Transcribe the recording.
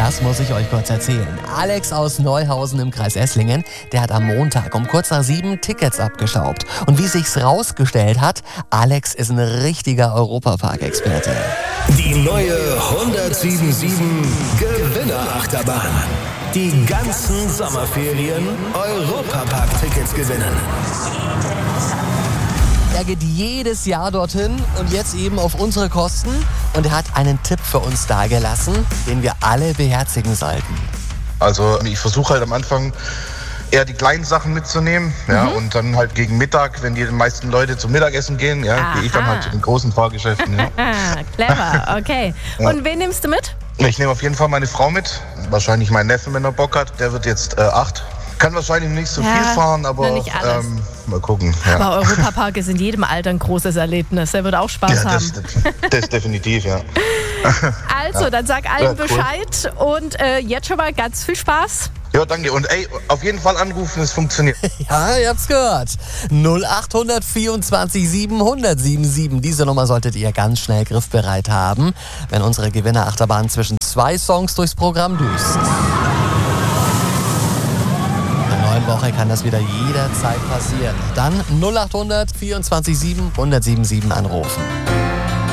Das muss ich euch kurz erzählen. Alex aus Neuhausen im Kreis Esslingen, der hat am Montag um kurz nach 7 Tickets abgestaubt. Und wie sich's rausgestellt hat, Alex ist ein richtiger Europapark-Experte. Die neue 1077 Gewinnerachterbahn. Die ganzen Sommerferien Europapark-Tickets gewinnen. Er geht jedes Jahr dorthin und jetzt eben auf unsere Kosten. Und er hat einen Tipp für uns dagelassen, den wir alle beherzigen sollten. Also ich versuche halt am Anfang eher die kleinen Sachen mitzunehmen. Ja, und dann halt gegen Mittag, wenn die meisten Leute zum Mittagessen gehen, ja, gehe ich dann halt zu den großen Fahrgeschäften. Ja. Clever, okay. Und wen nimmst du mit? Ich nehme auf jeden Fall meine Frau mit. Wahrscheinlich meinen Neffen, wenn er Bock hat. Der wird jetzt 8. Kann wahrscheinlich nicht so viel fahren, aber nicht alles. Mal gucken. Ja. Aber Europapark ist in jedem Alter ein großes Erlebnis. Der wird auch Spaß haben. Das definitiv, ja. Also, dann sag allen Bescheid und jetzt schon mal ganz viel Spaß. Ja, danke. Und auf jeden Fall anrufen, es funktioniert. Ja, ihr habt's gehört. 0800 24 777. Diese Nummer solltet ihr ganz schnell griffbereit haben, wenn unsere Gewinnerachterbahn zwischen 2 Songs durchs Programm düst. Woche kann das wieder jederzeit passieren. Dann 0800 24 777 anrufen.